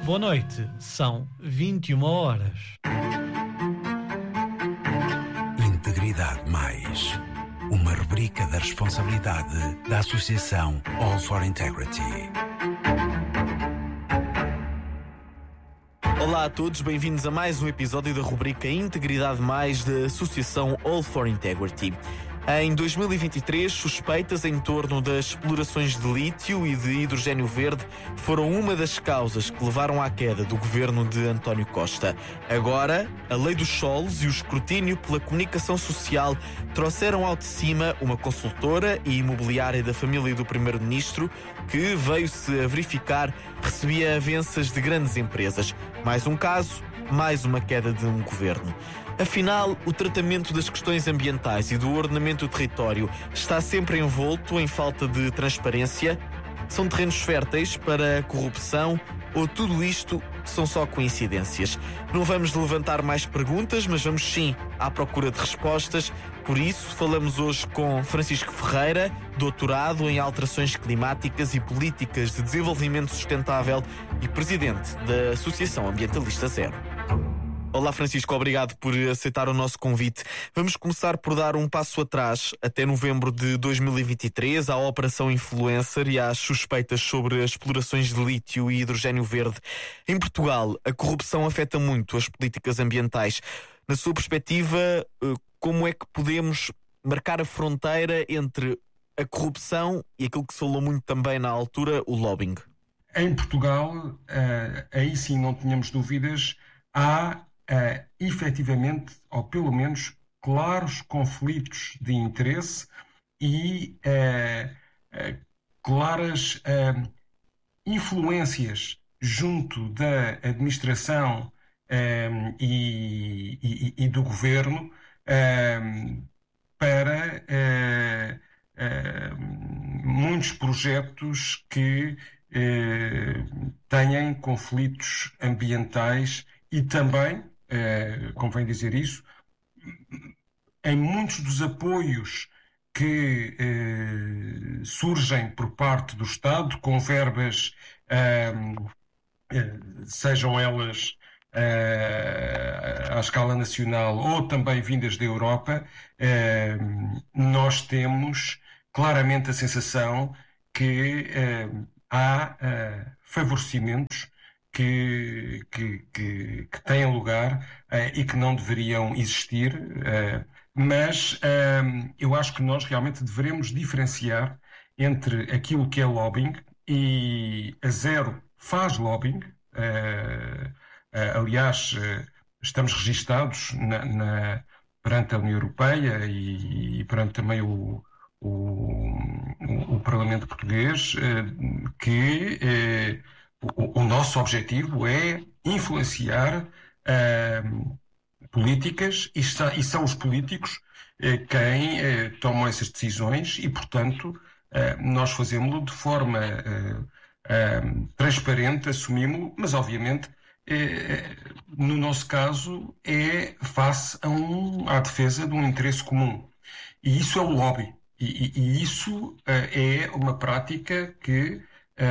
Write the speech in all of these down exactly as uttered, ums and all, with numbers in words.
Boa noite, são vinte e uma horas. Integridade Mais, uma rubrica da responsabilidade da Associação All for Integrity. Olá a todos, bem-vindos a mais um episódio da rubrica Integridade Mais da Associação All for Integrity. Em dois mil e vinte e três, suspeitas em torno das explorações de lítio e de hidrogênio verde foram uma das causas que levaram à queda do governo de António Costa. Agora, a lei dos solos e o escrutínio pela comunicação social trouxeram ao de cima uma consultora e imobiliária da família do primeiro-ministro que, veio-se a verificar, recebia avanças de grandes empresas. Mais um caso, mais uma queda de um governo. Afinal, o tratamento das questões ambientais e do ordenamento do território está sempre envolto em falta de transparência? São terrenos férteis para a corrupção ou tudo isto são só coincidências? Não vamos levantar mais perguntas, mas vamos sim à procura de respostas. Por isso, falamos hoje com Francisco Ferreira, doutorado em alterações climáticas e políticas de desenvolvimento sustentável e presidente da Associação Ambientalista Zero. Olá Francisco, obrigado por aceitar o nosso convite. Vamos começar por dar um passo atrás, até novembro de dois mil e vinte e três, à Operação Influencer e às suspeitas sobre as explorações de lítio e hidrogênio verde. Em Portugal, a corrupção afeta muito as políticas ambientais. Na sua perspectiva, como é que podemos marcar a fronteira entre a corrupção e aquilo que se falou muito também na altura, o lobbying? Em Portugal, aí sim não tínhamos dúvidas, há Uh, efetivamente, ou pelo menos, claros conflitos de interesse e uh, uh, claras uh, influências junto da administração um, e, e, e do governo um, para uh, uh, muitos projetos que uh, têm conflitos ambientais e também, Uh, convém dizer isso, em muitos dos apoios que uh, surgem por parte do Estado, com verbas, uh, uh, sejam elas uh, à escala nacional ou também vindas da Europa, uh, nós temos claramente a sensação que uh, há uh, favorecimentos Que, que, que, que têm lugar uh, e que não deveriam existir, uh, mas uh, eu acho que nós realmente devemos diferenciar entre aquilo que é lobbying, e a Zero faz lobbying, uh, uh, aliás, uh, estamos registados na, na, perante a União Europeia e, e perante também o, o, o, o Parlamento Português, uh, que uh, O, o nosso objetivo é influenciar uh, políticas e, está, e são os políticos uh, quem uh, tomam essas decisões e, portanto, uh, nós fazemos-lo de forma uh, uh, transparente, assumimos-lo, mas, obviamente, uh, no nosso caso, é face a um, à defesa de um interesse comum. E isso é o lobby. E, e, e isso uh, é uma prática que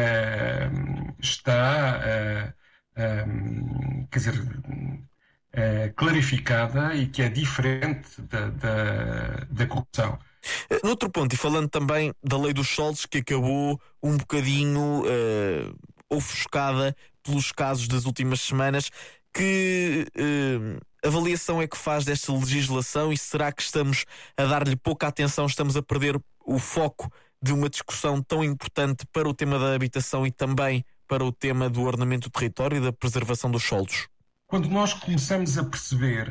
Uh, está, uh, um, quer dizer, uh, clarificada e que é diferente da, da, da corrupção. Noutro ponto, e falando também da lei dos solos, que acabou um bocadinho uh, ofuscada pelos casos das últimas semanas, que uh, avaliação é que faz desta legislação e será que estamos a dar-lhe pouca atenção, estamos a perder o foco de uma discussão tão importante para o tema da habitação e também para o tema do ordenamento do território e da preservação dos solos? Quando nós começamos a perceber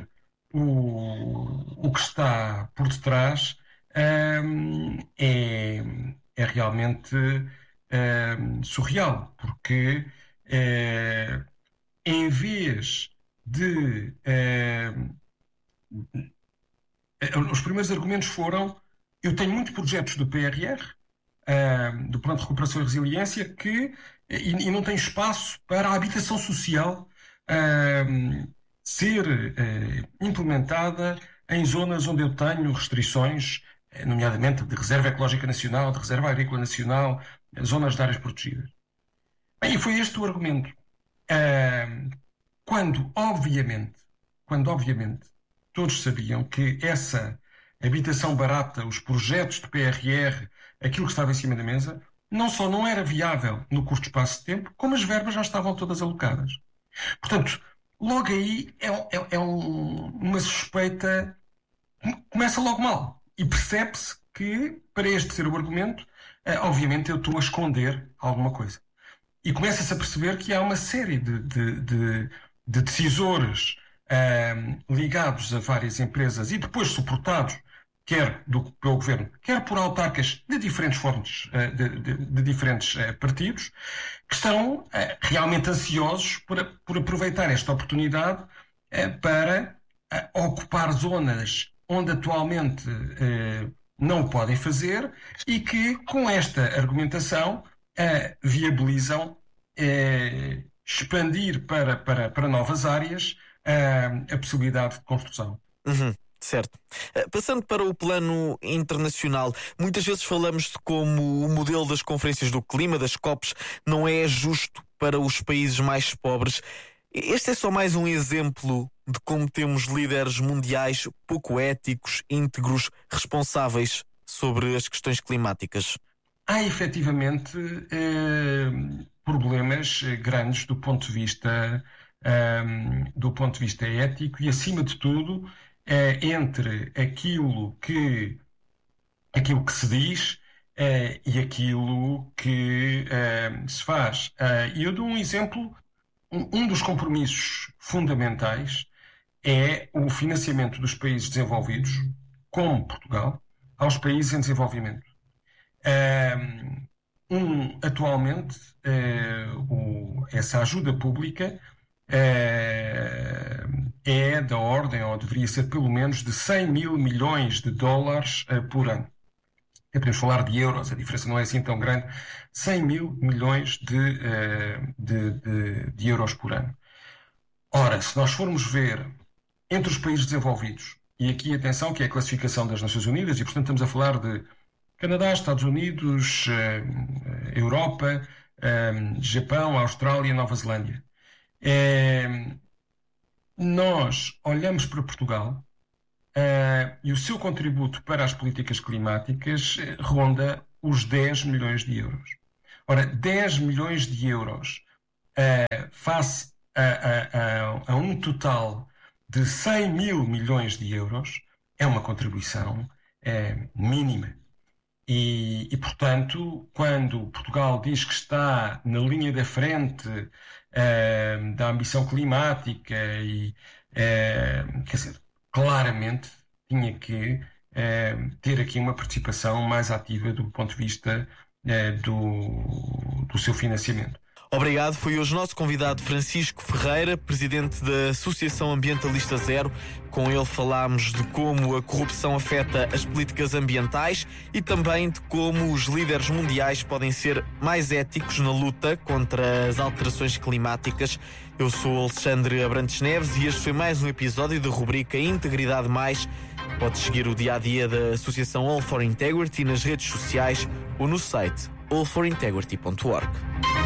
o, o que está por detrás, hum, é, é realmente hum, surreal, porque hum, em vez de... Hum, os primeiros argumentos foram: eu tenho muitos projetos do P R R, uh, do Plano de Recuperação e Resiliência, que, e, e não tem espaço para a habitação social uh, ser uh, implementada em zonas onde eu tenho restrições, nomeadamente de Reserva Ecológica Nacional, de Reserva Agrícola Nacional, zonas de áreas protegidas. Bem, e foi este o argumento. uh, quando, obviamente, quando, obviamente, todos sabiam que essa habitação barata, os projetos de P R R, aquilo que estava em cima da mesa, não só não era viável no curto espaço de tempo, como as verbas já estavam todas alocadas. Portanto, logo aí é, é, é um, uma suspeita, começa logo mal. E percebe-se que, para este ser o argumento, eh, obviamente eu estou a esconder alguma coisa. E começa-se a perceber que há uma série de, de, de, de decisores eh, ligados a várias empresas e depois suportados, quer do, pelo governo, quer por autarcas de diferentes fontes, eh, de, de, de diferentes eh, partidos, que estão eh, realmente ansiosos por, por aproveitar esta oportunidade eh, para eh, ocupar zonas onde atualmente eh, não o podem fazer e que, com esta argumentação, eh, viabilizam eh, expandir para, para, para novas áreas eh, a possibilidade de construção. Uhum. Certo. Passando para o plano internacional, muitas vezes falamos de como o modelo das conferências do clima, das COPs, não é justo para os países mais pobres. Este é só mais um exemplo de como temos líderes mundiais pouco éticos, íntegros, responsáveis sobre as questões climáticas. Há efetivamente eh, problemas grandes do ponto de vista, eh, do ponto de vista ético e, acima de tudo, eh, entre aquilo que, aquilo que se diz eh, e aquilo que eh, se faz. E eu dou um exemplo. Um, um dos compromissos fundamentais é o financiamento dos países desenvolvidos, como Portugal, aos países em desenvolvimento. Um, atualmente, uh, o, essa ajuda pública uh, é da ordem, ou deveria ser pelo menos, de cem mil milhões de dólares uh, por ano. Podemos falar de euros, a diferença não é assim tão grande, cem mil milhões de, uh, de, de, de euros por ano. Ora, se nós formos ver entre os países desenvolvidos, e aqui atenção que é a classificação das Nações Unidas, e portanto estamos a falar de Canadá, Estados Unidos, uh, Europa, uh, Japão, Austrália, Nova Zelândia. Uh, nós olhamos para Portugal, Uh, e o seu contributo para as políticas climáticas uh, ronda os dez milhões de euros. Ora, dez milhões de euros uh, face a, a, a, a um total de cem mil milhões de euros é uma contribuição uh, mínima. E, e, portanto, quando Portugal diz que está na linha da frente uh, da ambição climática, e, uh, quer dizer, claramente tinha que eh, ter aqui uma participação mais ativa do ponto de vista eh, do, do seu financiamento. Obrigado. Foi hoje nosso convidado Francisco Ferreira, presidente da Associação Ambientalista Zero. Com ele falámos de como a corrupção afeta as políticas ambientais e também de como os líderes mundiais podem ser mais éticos na luta contra as alterações climáticas. Eu sou Alexandre Abrantes Neves e este foi mais um episódio da rubrica Integridade Mais. Pode seguir o dia-a-dia da Associação All for Integrity nas redes sociais ou no site all for integrity ponto org.